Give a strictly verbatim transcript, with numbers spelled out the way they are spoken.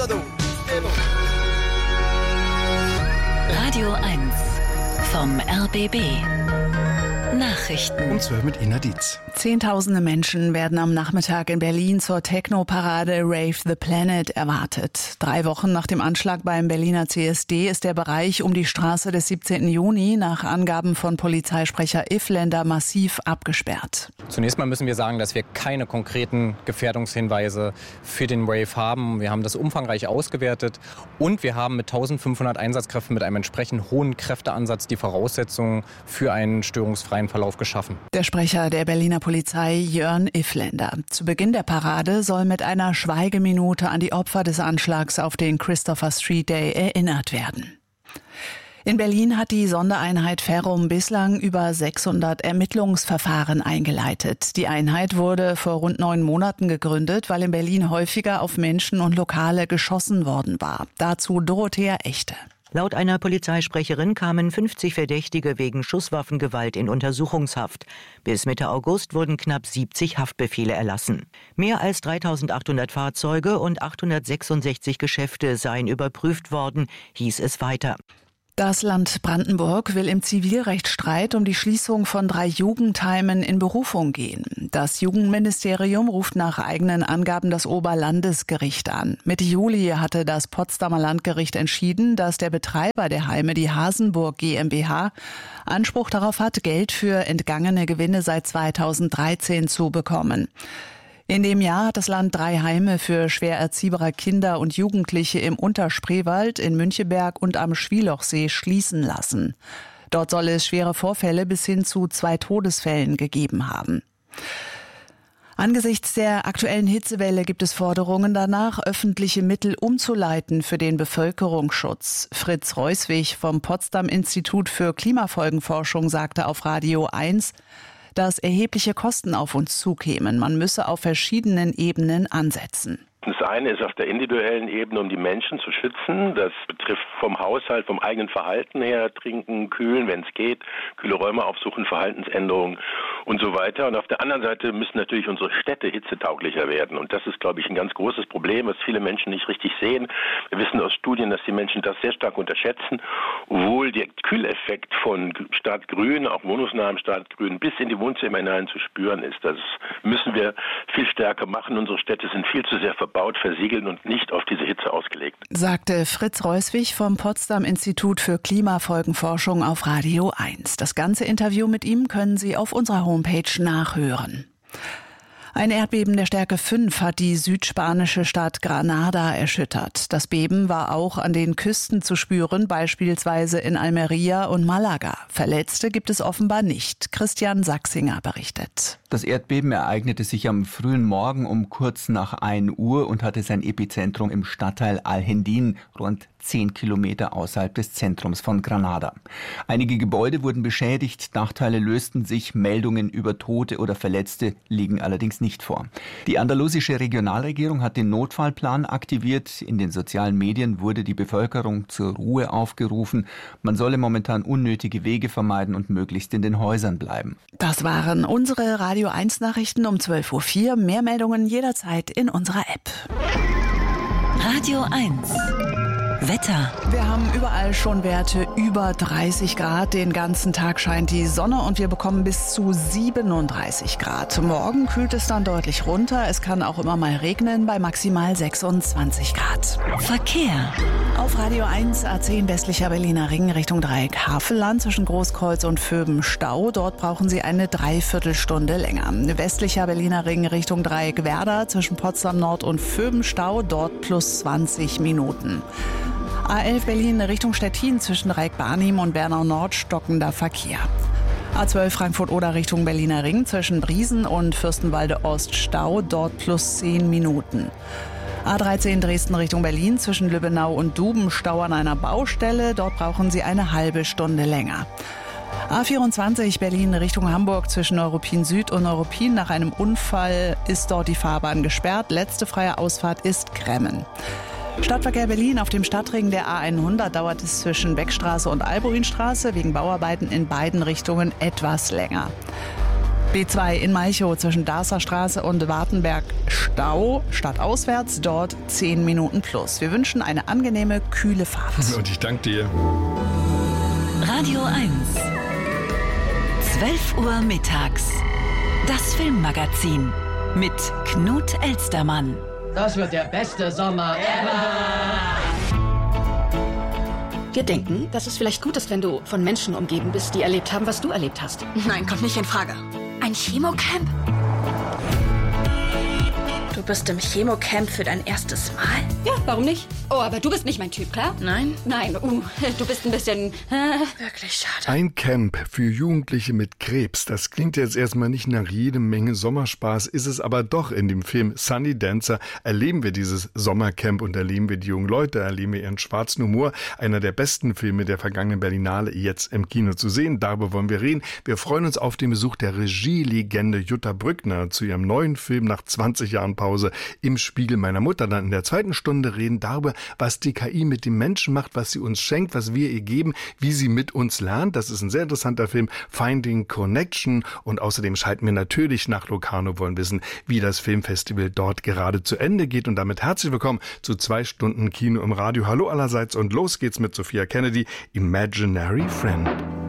Radio eins vom R B B. Nachrichten. Um zwölf mit Ina Dietz. Zehntausende Menschen werden am Nachmittag in Berlin zur Techno-Parade Rave the Planet erwartet. Drei Wochen nach dem Anschlag beim Berliner C S D ist der Bereich um die Straße des siebzehnten Juni nach Angaben von Polizeisprecher Iffländer massiv abgesperrt. Zunächst mal müssen wir sagen, dass wir keine konkreten Gefährdungshinweise für den Rave haben. Wir haben das umfangreich ausgewertet und wir haben mit eintausendfünfhundert Einsatzkräften mit einem entsprechend hohen Kräfteansatz die Voraussetzungen für einen störungsfreien Verlauf geschaffen. Der Sprecher der Berliner Polizei Jörn Iffländer. Zu Beginn der Parade soll mit einer Schweigeminute an die Opfer des Anschlags auf den Christopher Street Day erinnert werden. In Berlin hat die Sondereinheit Ferrum bislang über sechshundert Ermittlungsverfahren eingeleitet. Die Einheit wurde vor rund neun Monaten gegründet, weil in Berlin häufiger auf Menschen und Lokale geschossen worden war. Dazu Dorothea Echte. Laut einer Polizeisprecherin kamen fünfzig Verdächtige wegen Schusswaffengewalt in Untersuchungshaft. Bis Mitte August wurden knapp siebzig Haftbefehle erlassen. Mehr als dreitausendachthundert Fahrzeuge und achthundertsechsundsechzig Geschäfte seien überprüft worden, hieß es weiter. Das Land Brandenburg will im Zivilrechtsstreit um die Schließung von drei Jugendheimen in Berufung gehen. Das Jugendministerium ruft nach eigenen Angaben das Oberlandesgericht an. Mitte Juli hatte das Potsdamer Landgericht entschieden, dass der Betreiber der Heime, die Hasenburg GmbH, Anspruch darauf hat, Geld für entgangene Gewinne seit zweitausenddreizehn zu bekommen. In dem Jahr hat das Land drei Heime für schwer erziehbare Kinder und Jugendliche im Unterspreewald, in Müncheberg und am Schwielochsee schließen lassen. Dort soll es schwere Vorfälle bis hin zu zwei Todesfällen gegeben haben. Angesichts der aktuellen Hitzewelle gibt es Forderungen danach, öffentliche Mittel umzuleiten für den Bevölkerungsschutz. Fritz Reuswig vom Potsdam-Institut für Klimafolgenforschung sagte auf Radio eins, dass erhebliche Kosten auf uns zukämen. Man müsse auf verschiedenen Ebenen ansetzen. Das eine ist auf der individuellen Ebene, um die Menschen zu schützen. Das betrifft vom Haushalt, vom eigenen Verhalten her, trinken, kühlen, wenn es geht, kühle Räume aufsuchen, Verhaltensänderungen und so weiter. Und auf der anderen Seite müssen natürlich unsere Städte hitzetauglicher werden. Und das ist, glaube ich, ein ganz großes Problem, was viele Menschen nicht richtig sehen. Wir wissen aus Studien, dass die Menschen das sehr stark unterschätzen. Obwohl der Kühleffekt von Stadtgrün, auch wohnungsnahem Stadtgrün, bis in die Wohnzimmer hinein zu spüren ist. Das müssen wir viel stärker machen. Unsere Städte sind viel zu sehr verbaut. Baut, versiegeln und nicht auf diese Hitze ausgelegt. Sagte Fritz Reuswig vom Potsdam-Institut für Klimafolgenforschung auf Radio eins. Das ganze Interview mit ihm können Sie auf unserer Homepage nachhören. Ein Erdbeben der Stärke fünf hat die südspanische Stadt Granada erschüttert. Das Beben war auch an den Küsten zu spüren, beispielsweise in Almería und Malaga. Verletzte gibt es offenbar nicht. Christian Sachsinger berichtet. Das Erdbeben ereignete sich am frühen Morgen um kurz nach ein Uhr und hatte sein Epizentrum im Stadtteil Alhendín, rund zehn Kilometer außerhalb des Zentrums von Granada. Einige Gebäude wurden beschädigt, Dachteile lösten sich, Meldungen über Tote oder Verletzte liegen allerdings nicht vor. Die andalusische Regionalregierung hat den Notfallplan aktiviert. In den sozialen Medien wurde die Bevölkerung zur Ruhe aufgerufen. Man solle momentan unnötige Wege vermeiden und möglichst in den Häusern bleiben. Das waren unsere Radio eins Nachrichten um zwölf Uhr vier. Mehr Meldungen jederzeit in unserer App. Radio eins. Wetter. Wir haben überall schon Werte über dreißig Grad. Den ganzen Tag scheint die Sonne und wir bekommen bis zu siebenunddreißig Grad. Morgen kühlt es dann deutlich runter. Es kann auch immer mal regnen bei maximal sechsundzwanzig Grad. Verkehr. Auf Radio eins A zehn westlicher Berliner Ring Richtung Dreieck Havelland zwischen Großkreuz und Vöben Stau. Dort brauchen Sie eine Dreiviertelstunde länger. Westlicher Berliner Ring Richtung Dreieck Werder zwischen Potsdam Nord und Vöben Stau. Dort plus zwanzig Minuten. A elf Berlin Richtung Stettin zwischen Dreieck-Barnim und Bernau Nord stockender Verkehr. A zwölf Frankfurt-Oder Richtung Berliner Ring zwischen Briesen und Fürstenwalde Ost Stau, dort plus zehn Minuten. A dreizehn Dresden Richtung Berlin zwischen Lübbenau und Duben Stau an einer Baustelle, dort brauchen Sie eine halbe Stunde länger. A vierundzwanzig Berlin Richtung Hamburg zwischen Neuruppin Süd und Neuruppin. Nach einem Unfall ist dort die Fahrbahn gesperrt. Letzte freie Ausfahrt ist Kremmen. Stadtverkehr Berlin auf dem Stadtring der A hundert dauert es zwischen Beckstraße und Albuinstraße wegen Bauarbeiten in beiden Richtungen etwas länger. B zwei in Malchow zwischen Darßer Straße und Wartenberg Stau. Stadtauswärts dort zehn Minuten plus. Wir wünschen eine angenehme, kühle Fahrt. Und ich danke dir. Radio eins. zwölf Uhr mittags. Das Filmmagazin mit Knut Elstermann. Das wird der beste Sommer ever! Wir denken, dass es vielleicht gut ist, wenn du von Menschen umgeben bist, die erlebt haben, was du erlebt hast. Nein, kommt nicht in Frage. Ein Chemocamp? Du bist im Chemocamp für dein erstes Mal? Ja, warum nicht? Oh, aber du bist nicht mein Typ, klar? Nein? Nein, uh, du bist ein bisschen... Äh. Wirklich schade. Ein Camp für Jugendliche mit Krebs. Das klingt jetzt erstmal nicht nach jede Menge Sommerspaß, ist es aber doch. In dem Film Sunny Dancer erleben wir dieses Sommercamp und erleben wir die jungen Leute, erleben wir ihren schwarzen Humor. Einer der besten Filme der vergangenen Berlinale jetzt im Kino zu sehen. Darüber wollen wir reden. Wir freuen uns auf den Besuch der Regielegende Jutta Brückner zu ihrem neuen Film nach zwanzig Jahren Pause im Spiegel meiner Mutter. Dann in der zweiten Stunde reden darüber, was die K I mit dem Menschen macht, was sie uns schenkt, was wir ihr geben, wie sie mit uns lernt. Das ist ein sehr interessanter Film, Finding Connection. Und außerdem schalten wir natürlich nach Locarno, wollen wissen, wie das Filmfestival dort gerade zu Ende geht. Und damit herzlich willkommen zu zwei Stunden Kino im Radio. Hallo allerseits und los geht's mit Sophia Kennedy, Imaginary Friend.